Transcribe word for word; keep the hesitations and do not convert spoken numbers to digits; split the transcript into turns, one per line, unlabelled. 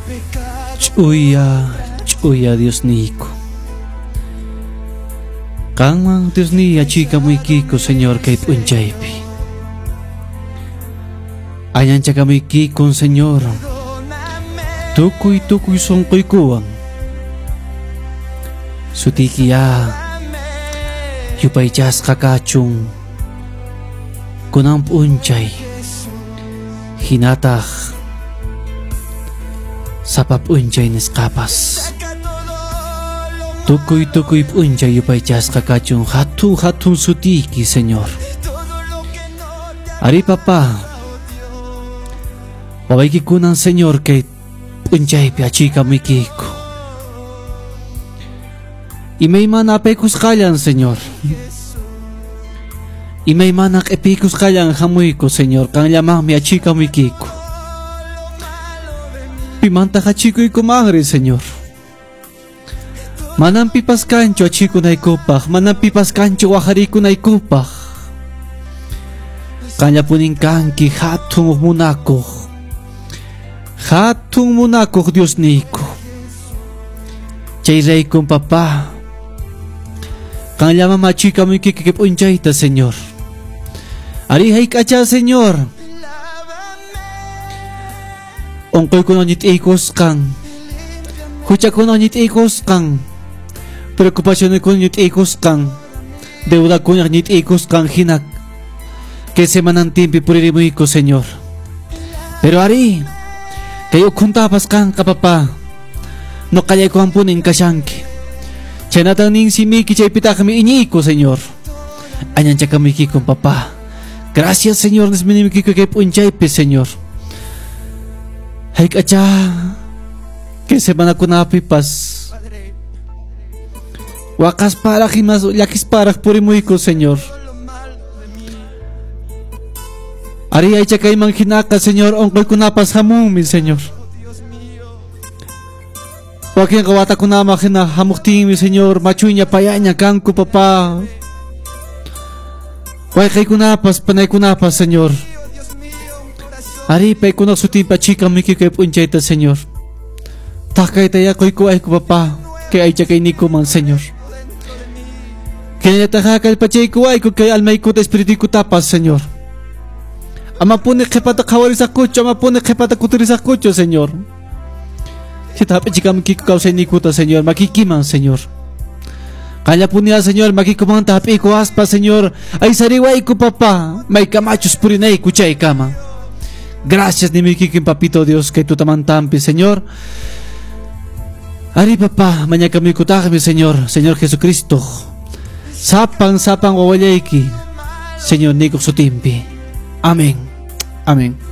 Chuya, chuya Dios nico. Kangmang Dios ni achika mo ikiko Señor kay punjaypi. Ayan chaka mo ikikon Señor. Tukuy tukuy songkoy kuwang. Sutikiya. Yupay jas kakachung. Kunang punjay. Hinatak. Sapap punjay nes kapas. Tukuy tukuy punjay yupay jas kakachung hatun hatun sutiki Señor. Ari papa. Waway kikunang Señor kay punjay piachika mikiko. Imay manak epikus kalyan Señor. Imay manak epikus kalyan hamuy ko Señor. Kang lamang miachika mikiko. Pimanta ka chiko'y kumangri Señor. Manang pipas kancho achiko na ikupak. Manang pipas kancho wakari ko na ikupak. Kanya puning kangki hatung munako. Hatung munako Dios niko. Chay rey kong papa. Kang lamang machika mo ikikikip unjay ta Señor. Arihay ka cha Señor. Ongkoy ko nonit ikos kang. Hucha ko nonit ikos kang. Preokupasyon ko nonit ikos kang. Deuda ko nonit ikos kang hinak. Kese manantimpi puririmuy ko Señor. Pero ari. Kayo kuntapas kang kapapa. No kaya ko ampunin kasyangki. Chanatang ning si Miki chay pita kami inyi ko Señor. Anyan cha kami kikong papa. Gracias Señor nes minimiki ko kay punchay pe Señor. Hay kacha. Kese man ako napipas. Wakas para kimas yakis para purimuy ko Señor. Ari ay cha kay mang hinaka Señor ongkoy ko napas hamumi Señor. Wakin kawata ko na makina hamukting mi Señor. Machuy niya paya niya kangko papa. Wakay ko napas panay ko napas Señor. Ari pay ko nagsutin pa chika miki kay punchay ta Señor. Takay taya koy ko ay ko papa. Kay ay chakay ni ko man Señor. Kaya natakakal pa chay ko ay ko kay almay ko ta espiritu ko tapas Señor. Ama po ni kepata kawari sa kucho. Ama po ni kepata kuturi sa kucho Señor. Si tapos chika makikukaw sa inikuta Señor. Makikiman Señor. Kaya po niya Señor. Makikumang tapi ko aspa Señor. Ay sariway ko papa. May kamachos purinay kuchay kama. Gracias ni mikikim papito Dios kay tutamantampi Señor. Ari papa. Manya kami kutakami Señor. Señor Jesucristo. Sapang sapang wawalayki. Señor Nikok Sutimpi. Amen. Amen.